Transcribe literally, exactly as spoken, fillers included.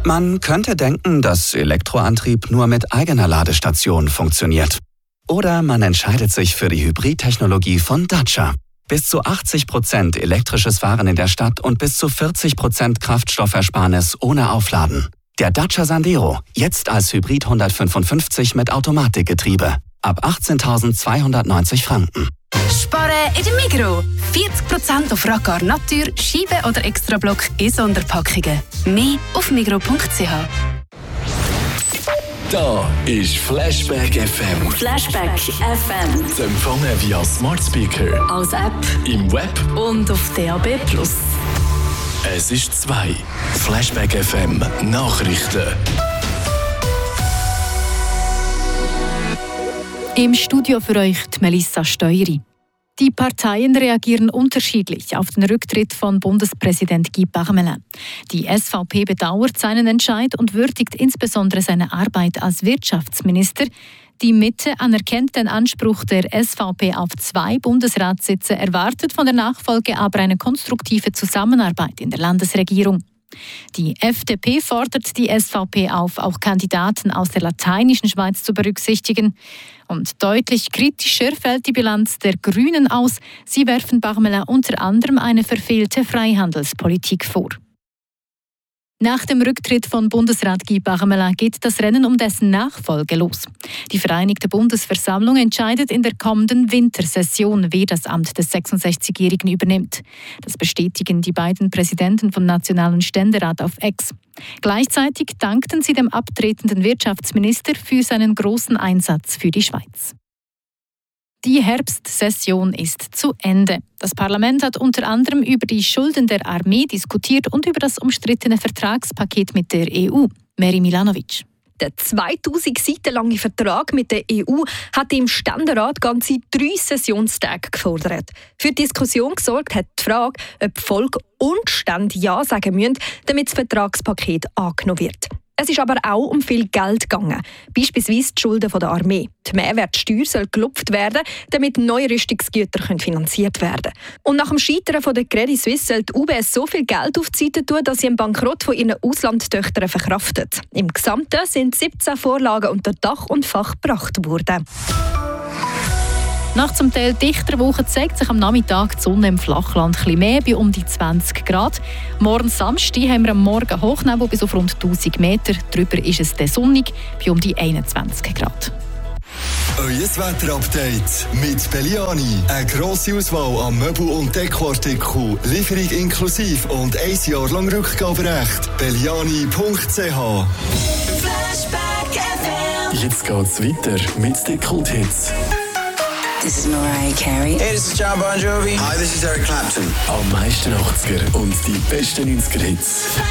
Man könnte denken, dass Elektroantrieb nur mit eigener Ladestation funktioniert. Oder man entscheidet sich für die Hybridtechnologie von Dacia. Bis zu achtzig Prozent elektrisches Fahren in der Stadt und bis zu vierzig Prozent Kraftstoffersparnis ohne Aufladen. Der Dacia Sandero, jetzt als Hybrid hundertfünfundfünfzig mit Automatikgetriebe. Ab achtzehntausendzweihundertneunzig Franken. Sparen in der Migros. vierzig Prozent auf Raccar Natur, Scheibe oder Extrablock in Sonderpackungen. Mehr auf migros punkt c h. Da ist Flashback F M. Flashback F M. Zu empfangen via Smart Speaker, Als App im Web und auf D A B plus. Es ist zwei. Flashback F M Nachrichten. Im Studio für euch die Melissa Steueri. Die Parteien reagieren unterschiedlich auf den Rücktritt von Bundespräsident Guy Parmelin. Die S V P bedauert seinen Entscheid und würdigt insbesondere seine Arbeit als Wirtschaftsminister. Die Mitte anerkennt den Anspruch der S V P auf zwei Bundesratssitze, erwartet von der Nachfolge aber eine konstruktive Zusammenarbeit in der Landesregierung. Die F D P fordert die S V P auf, auch Kandidaten aus der lateinischen Schweiz zu berücksichtigen. Und deutlich kritischer fällt die Bilanz der Grünen aus. Sie werfen Parmelin unter anderem eine verfehlte Freihandelspolitik vor. Nach dem Rücktritt von Bundesrat Guy Parmelin geht das Rennen um dessen Nachfolge los. Die Vereinigte Bundesversammlung entscheidet in der kommenden Wintersession, wer das Amt des sechsundsechzigjährigen übernimmt. Das bestätigen die beiden Präsidenten vom Nationalen Ständerat auf X. Gleichzeitig dankten sie dem abtretenden Wirtschaftsminister für seinen großen Einsatz für die Schweiz. Die Herbstsession ist zu Ende. Das Parlament hat unter anderem über die Schulden der Armee diskutiert und über das umstrittene Vertragspaket mit der E U. Meri Milanovic. Der zweitausend Seiten lange Vertrag mit der E U hat im Ständerat ganze drei Sessionstage gefordert. Für Diskussion gesorgt hat die Frage, ob Volk und Stände Ja sagen müssen, damit das Vertragspaket angenommen wird. Es ist aber auch um viel Geld gegangen, beispielsweise die Schulden der Armee. Die Mehrwertsteuer soll gelupft werden, damit neue Rüstungsgüter finanziert werden können. Und nach dem Scheitern von der Credit Suisse soll die U B S so viel Geld auf die Seite tun, dass sie einen Bankrott von ihren Auslandstöchtern verkraftet. Im Gesamten sind siebzehn Vorlagen unter Dach und Fach gebracht worden. Nach zum Teil dichter Woche zeigt sich am Nachmittag die Sonne im Flachland etwas mehr, bei um die zwanzig Grad. Morgen Samstag haben wir am Morgen Hochnebel bis auf rund tausend Meter. Darüber ist es dann sonnig, bei um die einundzwanzig Grad. Euer Wetterupdate mit Belliani. Eine grosse Auswahl an Möbel- und Dekoartikeln, Lieferung inklusive und ein Jahr lang Rückgaberecht. Belliani punkt c h. Flashback F M. Jetzt geht's weiter mit den Kulthits. This is Mariah Carey. Hey, this is John Bon Jovi. Hi, this is Eric Clapton. Am meisten achtziger und die besten neunziger Hits.